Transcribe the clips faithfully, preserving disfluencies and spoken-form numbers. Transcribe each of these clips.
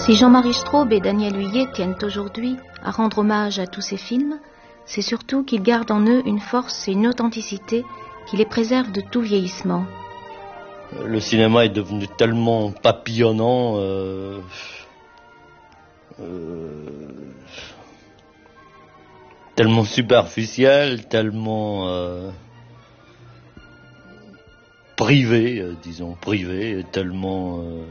Si Jean-Marie Straub et Daniel Huillet tiennent aujourd'hui à rendre hommage à tous ces films, c'est surtout qu'ils gardent en eux une force et une authenticité qui les préservent de tout vieillissement. Le cinéma est devenu tellement papillonnant, euh, euh, tellement superficiel, tellement euh, privé, euh, disons privé, tellement... Euh,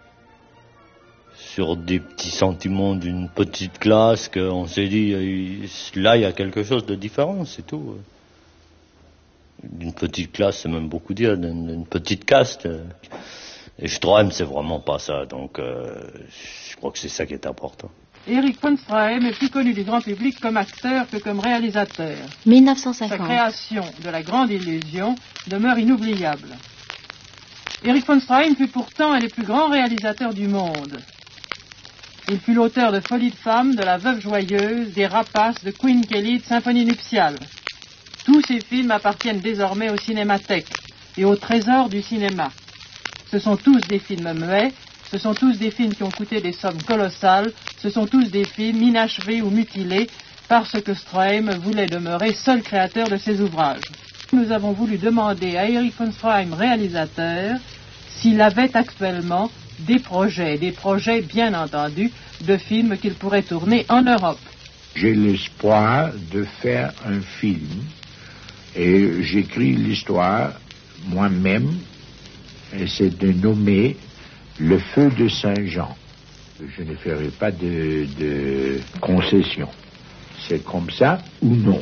sur des petits sentiments d'une petite classe qu'on s'est dit, là il y a quelque chose de différent, c'est tout. D'une petite classe, c'est même beaucoup dire, d'une petite caste. Et Stroheim, c'est vraiment pas ça, donc euh, je crois que c'est ça qui est important. Erich von Stroheim est plus connu du grand public comme acteur que comme réalisateur. mille neuf cent cinquante. Sa création de La Grande Illusion demeure inoubliable. Erich von Stroheim fut pourtant un des plus grands réalisateurs du monde. Il fut l'auteur de Folie de femme, de La Veuve joyeuse, des Rapaces, de Queen Kelly, de Symphonie nuptiale. Tous ces films appartiennent désormais au Cinémathèque et au trésor du cinéma. Ce sont tous des films muets, ce sont tous des films qui ont coûté des sommes colossales, ce sont tous des films inachevés ou mutilés parce que Stroheim voulait demeurer seul créateur de ses ouvrages. Nous avons voulu demander à Erich von Stroheim, réalisateur, s'il avait actuellement des projets, des projets bien entendu, de films qu'il pourrait tourner en Europe. J'ai l'espoir de faire un film et j'écris l'histoire moi-même et c'est de nommer Le Feu de Saint-Jean. Je ne ferai pas de, de concession. C'est comme ça ou non.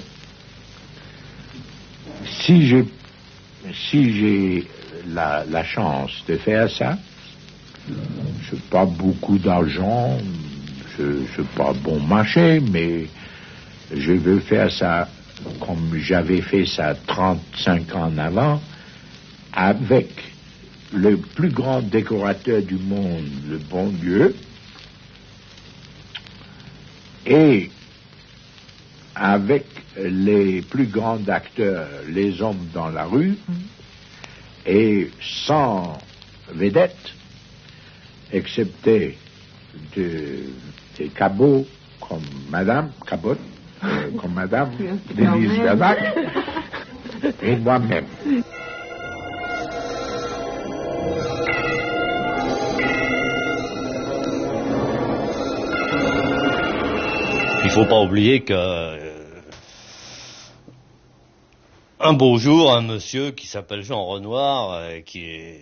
Si j'ai si j'ai la, la chance de faire ça, je n'ai pas beaucoup d'argent, je n'ai pas bon marché, mais je veux faire ça comme j'avais fait ça trente-cinq ans avant, avec le plus grand décorateur du monde, le bon Dieu, et avec les plus grands acteurs, les hommes dans la rue, et sans vedette, excepté de, des cabots comme Madame Cabot, euh, comme Madame Denise Gavac, et moi-même. Il faut pas oublier que euh, un beau jour, un monsieur qui s'appelle Jean Renoir, euh, qui est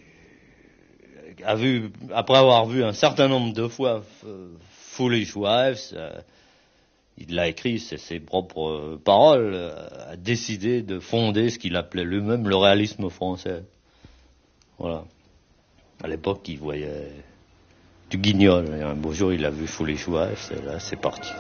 a vu, après avoir vu un certain nombre de fois Foolish Wives, euh, il l'a écrit, c'est ses propres euh, paroles, euh, a décidé de fonder ce qu'il appelait lui-même le réalisme français. Voilà. À l'époque, il voyait du guignol. Et un beau jour, il a vu Foolish Wives, et là, c'est parti.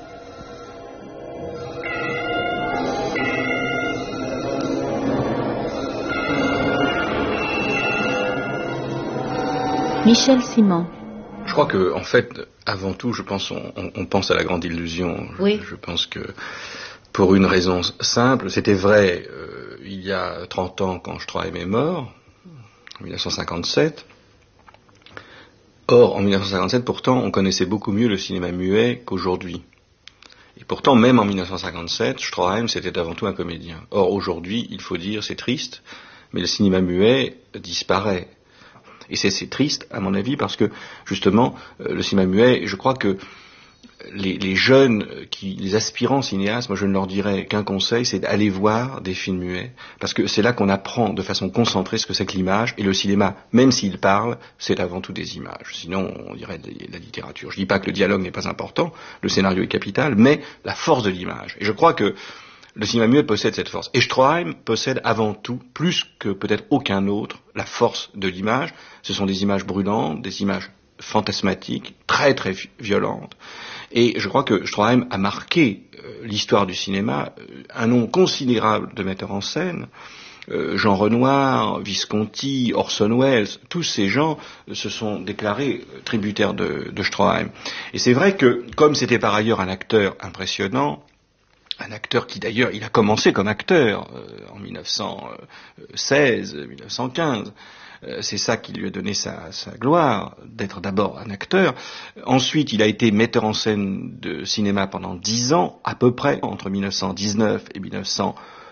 Michel Simon. Je crois que, en fait, avant tout, je pense, on, on pense à La Grande Illusion. Oui. Je, je pense que, pour une raison simple, c'était vrai euh, il y a trente ans quand Stroheim est mort, en mille neuf cent cinquante-sept. Or, en mille neuf cent cinquante-sept, pourtant, on connaissait beaucoup mieux le cinéma muet qu'aujourd'hui. Et pourtant, même en mille neuf cent cinquante-sept, Stroheim, c'était avant tout un comédien. Or, aujourd'hui, il faut dire, c'est triste, mais le cinéma muet disparaît. Et c'est, c'est triste, à mon avis, parce que, justement, euh, le cinéma muet, je crois que les, les jeunes, qui, les aspirants cinéastes, moi je ne leur dirais qu'un conseil, c'est d'aller voir des films muets, parce que c'est là qu'on apprend de façon concentrée ce que c'est que l'image, et le cinéma, même s'il parle, c'est avant tout des images. Sinon, on dirait de la littérature. Je dis pas que le dialogue n'est pas important, le scénario est capital, mais la force de l'image. Et je crois que le cinéma muet possède cette force. Et Stroheim possède avant tout, plus que peut-être aucun autre, la force de l'image. Ce sont des images brûlantes, des images fantasmatiques, très très violentes. Et je crois que Stroheim a marqué euh, l'histoire du cinéma, euh, un nombre considérable de metteurs en scène, euh, Jean Renoir, Visconti, Orson Welles, tous ces gens euh, se sont déclarés euh, tributaires de, de Stroheim. Et c'est vrai que, comme c'était par ailleurs un acteur impressionnant, Un acteur qui d'ailleurs, il a commencé comme acteur euh, en mille neuf cent seize, mille neuf cent quinze. Euh, c'est ça qui lui a donné sa, sa gloire, d'être d'abord un acteur. Ensuite, il a été metteur en scène de cinéma pendant dix ans, à peu près, entre mille neuf cent dix-neuf et mille neuf cent